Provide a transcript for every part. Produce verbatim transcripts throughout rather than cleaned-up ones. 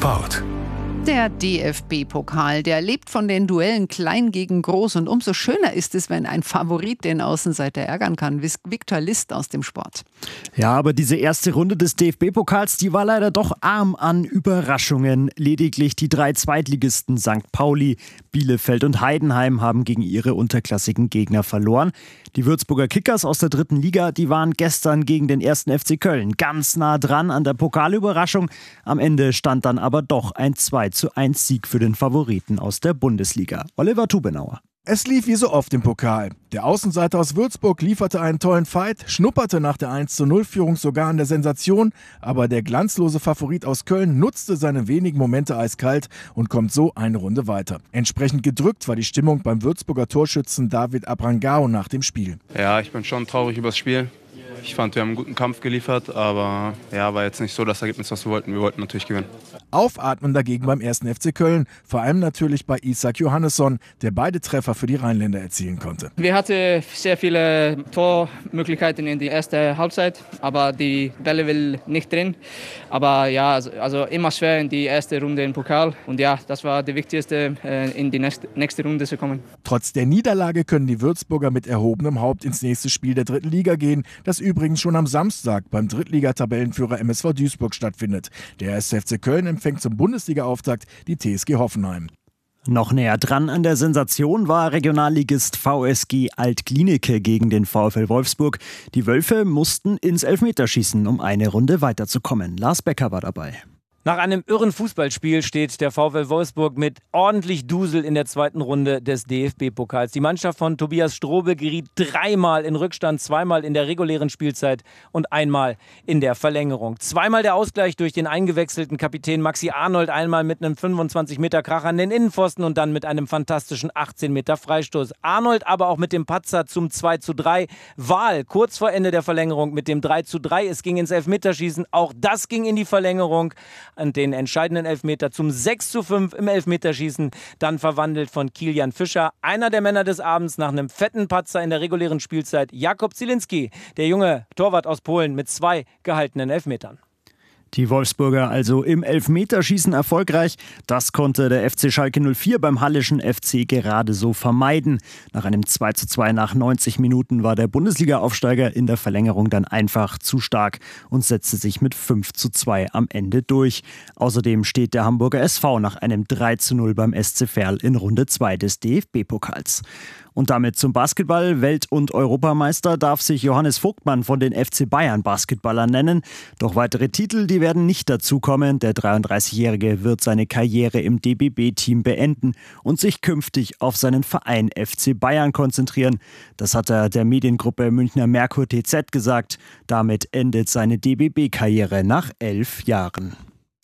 Sport. Der D F B-Pokal, der lebt von den Duellen klein gegen groß, und umso schöner ist es, wenn ein Favorit den Außenseiter ärgern kann. Viktor List aus dem Sport. Ja, aber diese erste Runde des D F B-Pokals, die war leider doch arm an Überraschungen. Lediglich die drei Zweitligisten Sankt Pauli, Bielefeld und Heidenheim haben gegen ihre unterklassigen Gegner verloren. Die Würzburger Kickers aus der dritten Liga, die waren gestern gegen den ersten F C Köln ganz nah dran an der Pokalüberraschung. Am Ende stand dann aber doch ein zwei zu eins Sieg für den Favoriten aus der Bundesliga. Oliver Tubenauer. Es lief wie so oft im Pokal. Der Außenseiter aus Würzburg lieferte einen tollen Fight, schnupperte nach der eins zu null Führung sogar an der Sensation, aber der glanzlose Favorit aus Köln nutzte seine wenigen Momente eiskalt und kommt so eine Runde weiter. Entsprechend gedrückt war die Stimmung beim Würzburger Torschützen David Abrangao nach dem Spiel. Ja, ich bin schon traurig über das Spiel. Ich fand, wir haben einen guten Kampf geliefert, aber ja, war jetzt nicht so das Ergebnis, was wir wollten. Wir wollten natürlich gewinnen. Aufatmen dagegen beim ersten F C Köln, vor allem natürlich bei Isak Johannesson, der beide Treffer für die Rheinländer erzielen konnte. Wir hatten sehr viele Tormöglichkeiten in der ersten Halbzeit, aber die Bälle will nicht drin. Aber ja, also immer schwer in die erste Runde im Pokal. Und ja, das war die wichtigste, in die nächste, nächste Runde zu kommen. Trotz der Niederlage können die Würzburger mit erhobenem Haupt ins nächste Spiel der dritten Liga gehen, das übrigens schon am Samstag beim Drittliga-Tabellenführer M S V Duisburg stattfindet. Der erste F C Köln empfängt zum Bundesliga-Auftakt die T S G Hoffenheim. Noch näher dran an der Sensation war Regionalligist V S G Alt-Glienicke gegen den VfL Wolfsburg. Die Wölfe mussten ins Elfmeterschießen, um eine Runde weiterzukommen. Lars Becker war dabei. Nach einem irren Fußballspiel steht der VfL Wolfsburg mit ordentlich Dusel in der zweiten Runde des D F B-Pokals. Die Mannschaft von Tobias Strobel geriet dreimal in Rückstand, zweimal in der regulären Spielzeit und einmal in der Verlängerung. Zweimal der Ausgleich durch den eingewechselten Kapitän Maxi Arnold, einmal mit einem fünfundzwanzig Meter Kracher an den Innenpfosten und dann mit einem fantastischen achtzehn Meter Freistoß. Arnold aber auch mit dem Patzer zum zwei zu drei. Wahl kurz vor Ende der Verlängerung mit dem drei zu drei. Es ging ins Elfmeterschießen, auch das ging in die Verlängerung. An den entscheidenden Elfmeter zum sechs zu fünf im Elfmeterschießen, dann verwandelt von Kilian Fischer. Einer der Männer des Abends nach einem fetten Patzer in der regulären Spielzeit, Jakub Zielinski, der junge Torwart aus Polen mit zwei gehaltenen Elfmetern. Die Wolfsburger also im Elfmeterschießen erfolgreich. Das konnte der F C Schalke null vier beim Hallischen F C gerade so vermeiden. Nach einem zwei zu zwei nach neunzig Minuten war der Bundesliga-Aufsteiger in der Verlängerung dann einfach zu stark und setzte sich mit fünf zu zwei am Ende durch. Außerdem steht der Hamburger S V nach einem drei zu null beim S C Verl in Runde zwei des D F B-Pokals. Und damit zum Basketball. Welt- und Europameister darf sich Johannes Vogtmann von den F C Bayern Basketballern nennen. Doch weitere Titel, die werden nicht dazukommen. Der dreiunddreißigjährige wird seine Karriere im D B B-Team beenden und sich künftig auf seinen Verein F C Bayern konzentrieren. Das hat er der Mediengruppe Münchner Merkur T Z gesagt. Damit endet seine D B B-Karriere nach elf Jahren.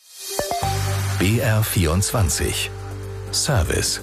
B R vierundzwanzig Service.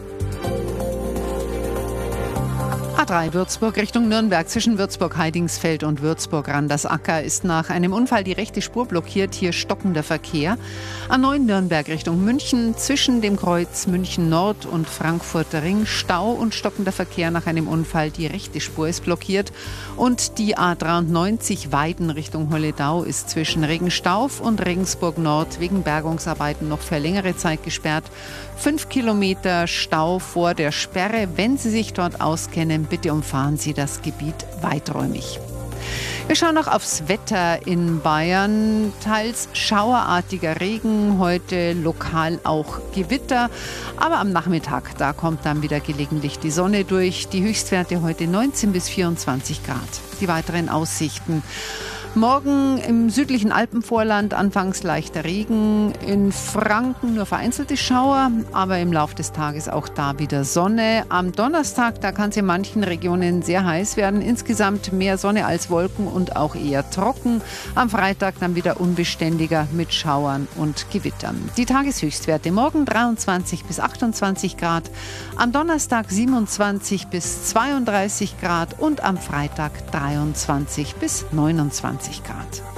A drei Würzburg Richtung Nürnberg zwischen Würzburg-Heidingsfeld und Würzburg-Randersacker ist nach einem Unfall die rechte Spur blockiert, hier stockender Verkehr. A neun Nürnberg Richtung München zwischen dem Kreuz München Nord und Frankfurter Ring Stau und stockender Verkehr nach einem Unfall, die rechte Spur ist blockiert. Und die A dreiundneunzig Weiden Richtung Holledau ist zwischen Regenstauf und Regensburg Nord wegen Bergungsarbeiten noch für längere Zeit gesperrt. Fünf Kilometer Stau vor der Sperre. Wenn Sie sich dort auskennen, bitte umfahren Sie das Gebiet weiträumig. Wir schauen noch aufs Wetter in Bayern. Teils schauerartiger Regen, heute lokal auch Gewitter. Aber am Nachmittag, da kommt dann wieder gelegentlich die Sonne durch. Die Höchstwerte heute neunzehn bis vierundzwanzig Grad. Die weiteren Aussichten. Morgen im südlichen Alpenvorland anfangs leichter Regen, in Franken nur vereinzelte Schauer, aber im Laufe des Tages auch da wieder Sonne. Am Donnerstag, da kann es in manchen Regionen sehr heiß werden, insgesamt mehr Sonne als Wolken und auch eher trocken. Am Freitag dann wieder unbeständiger mit Schauern und Gewittern. Die Tageshöchstwerte morgen dreiundzwanzig bis achtundzwanzig Grad, am Donnerstag siebenundzwanzig bis zweiunddreißig Grad und am Freitag dreiundzwanzig bis neunundzwanzig Grad.